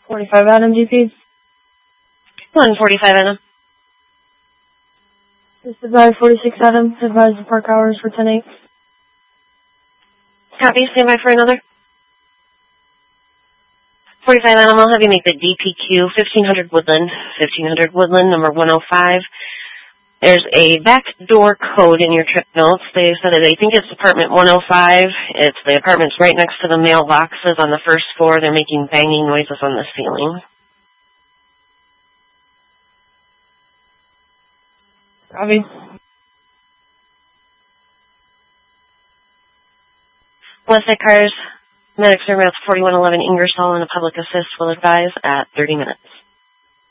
45 Adam DP. 145 Adam. Just advise 46 Adam. Advise the park hours for 10-8. Copy. Stand by for another. 45 Adam, I'll have you make the DPQ 1500 Woodland. 1500 Woodland, number 105. There's a back door code in your trip notes. They said that they think it's apartment 105. It's the apartment's right next to the mailboxes on the first floor. They're making banging noises on the ceiling. Copy. Westside Cars, medics are at 4111 Ingersoll, and a public assist will advise at 30 minutes.